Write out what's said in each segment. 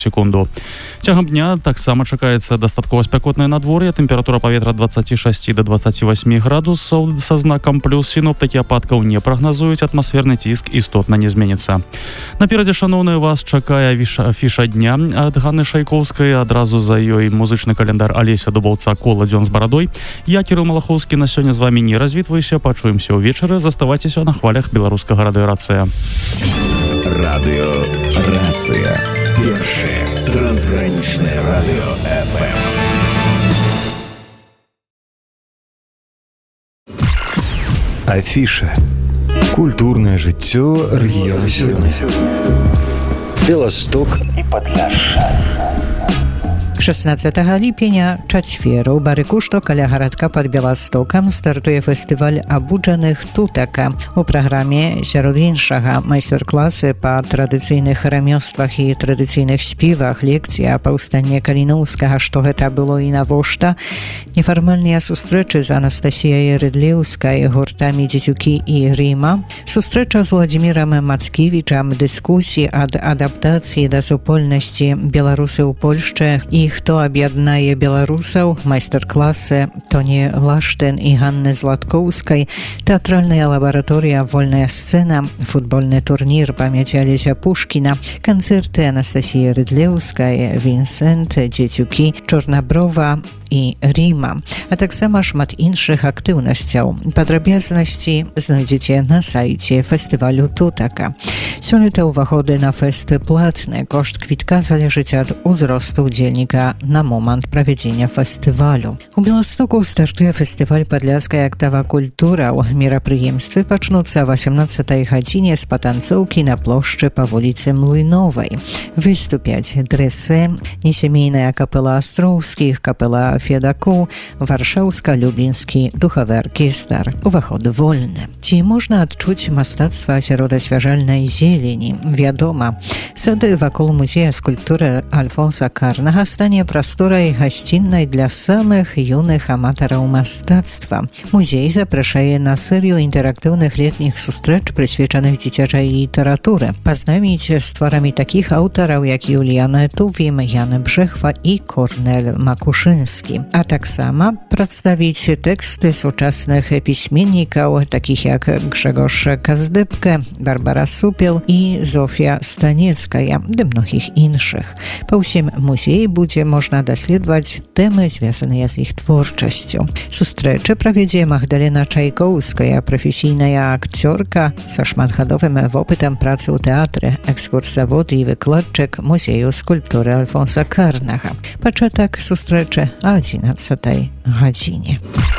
секунду. Цягам дня таксама чакаецца дастаткова спякотнае надвор'е, тэмпература паветра 26 до 28 градусаў са знакам плюс. Сіноптыкі ападкаў не прагназуюць, атмасферны ціск істотна не зменіцца. Наперадзе, шаноўныя, вас чакае афіша дня ад Ганны Шайкоўскай, адразу за ёй музычны календар Алеся Дубаўца «Кола дзён з барадой». Я, Кірыл Малахоўскі, на сёння з вамі не развітваюся, пачуемся ўвечары, заставайцеся на хвалях беларускага радыёрацыя. Радиорация. Первое трансграничное радио ФМ. Афіша. Культурное жыццё рэгіёну сёння. Беласток і Падляшша. 16 ліпеня, чацвер, у Барыкушто каля гарадка пад Беластокам стартуе фестываль абуджаных тутака. У праграме сярод іншага майстар-класы па традыцыйных рамёствах і традыцыйных спевах, лекцыя паўстання Каліноўскага, што гэта было і навошта, нефармальныя сустрэчы з Анастасіяй Рыдлеўскай, гуртамі «Дзецюкі» і «Рыма», сустрэча з Владзімірам Мацкевічам, дыскусіі ад адаптацыі да супольнасці беларусы ў Польшчы і хто аб'яднае беларусаў, майстар-класы Тоні Лаштен і Ганны Златкоўскай, тэатральная лабараторыя «Вольная сцэна», футбольны турнір памяці Алеся Пушкіна, канцэрты Анастасіі Рыдлеўскай, Вінсент, Дзецюкі, Чорнаброва і Рыма, а таксама шмат іншых актыўнасцяў. Падрабязнасці знойдзеце на сайце фестывалю «Тутака». Сёлета ўваходы на фэст платны, кошт квітка залежыць ад узросту ўдзельніка на момант правядзення фестывалю. У Беластоку стартуе фестываль «Падляшская актава культура». Мерапрыемствы пачнуцца 18 гадзіне з патанцоўкі на плошчы па вуліцы Млыновай. Выступяць дрэсы, несямейная капэла Астроўскіх, капэла Федакоў, Варшаўска-Люблінскі духавы аркестр. Уваход вольны. Ці можна адчуць мастацтва сярод асвяжальнай зелені? Вядома. Сады вакол музея скульптуры Альфонса Карнага стане прасторай гасціннай для самых юных аматараў мастацтва. Музей запрашае на серыю інтэрактыўных летніх сустрэч, прысвечаных дзіцячай літаратуры. Пазнаміць з творамі такіх аўтараў, як Юліяна Тувім, Яна Бжэхва і Корнель Макушынскі. А таксама прадставіць тэксты сучасных пісьменнікаў, такіх як Гжэгош Каздыбка, Барбара Супел і Зофія Станецкая, ды многіх іншых. Па ўсім музеі будзе можна даследаваць тэмы, звязаныя з іх творчасцю. Сустрэчы правядзе Магдалена Чайкоўская, прафесійная акцёрка са шматгадовым вопытам працы ў тэатры, экскурсавод і выкладчык музею скульптуры Альфонса Карнага. Пачатак сустрэчы о 11 гадзіне.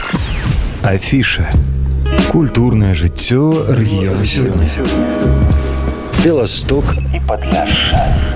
Афіша. Культурное жыццё рэгіёну сёння. Беласток і Падляшша.